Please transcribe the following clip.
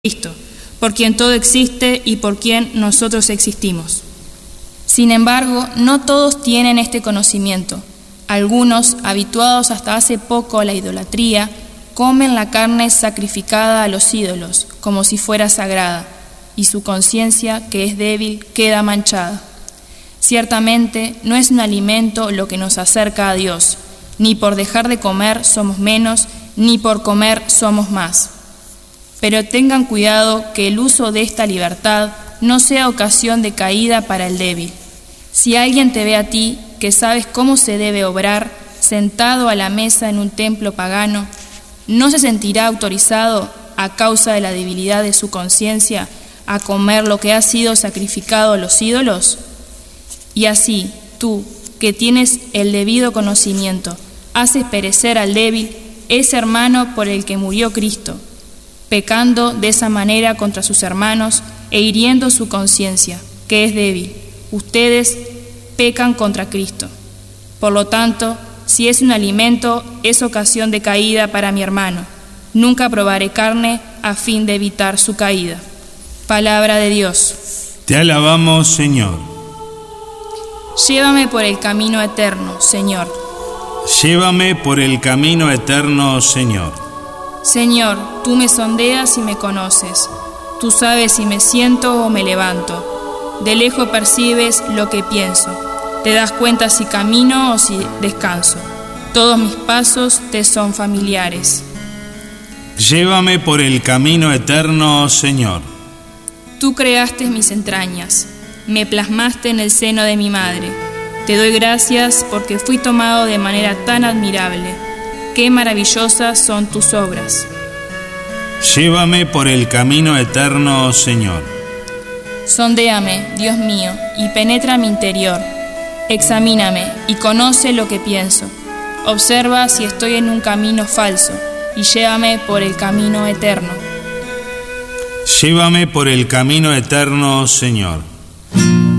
Cristo, por quien todo existe y por quien nosotros existimos. Sin embargo, no todos tienen este conocimiento. Algunos, habituados hasta hace poco a la idolatría, comen la carne sacrificada a los ídolos, como si fuera sagrada, y su conciencia, que es débil, queda manchada. Ciertamente, no es un alimento lo que nos acerca a Dios, ni por dejar de comer somos menos, ni por comer somos más. Pero tengan cuidado que el uso de esta libertad no sea ocasión de caída para el débil. Si alguien te ve a ti, que sabes cómo se debe obrar, sentado a la mesa en un templo pagano, ¿no se sentirá autorizado, a causa de la debilidad de su conciencia, a comer lo que ha sido sacrificado a los ídolos? Y así, tú, que tienes el debido conocimiento, haces perecer al débil, ese hermano por el que murió Cristo, pecando de esa manera contra sus hermanos e hiriendo su conciencia, que es débil. Ustedes pecan contra Cristo. Por lo tanto, si es un alimento, es ocasión de caída para mi hermano. Nunca probaré carne a fin de evitar su caída. Palabra de Dios. Te alabamos, Señor. Llévame por el camino eterno, Señor. Llévame por el camino eterno, Señor. Señor, tú me sondeas y me conoces. Tú sabes si me siento o me levanto. De lejos percibes lo que pienso. Te das cuenta si camino o si descanso. Todos mis pasos te son familiares. Llévame por el camino eterno, Señor. Tú creaste mis entrañas. Me plasmaste en el seno de mi madre. Te doy gracias porque fui tomado de manera tan admirable. Qué maravillosas son tus obras. Llévame por el camino eterno, Señor. Sondéame, Dios mío, y penetra mi interior. Examíname y conoce lo que pienso. Observa si estoy en un camino falso y llévame por el camino eterno. Llévame por el camino eterno, Señor.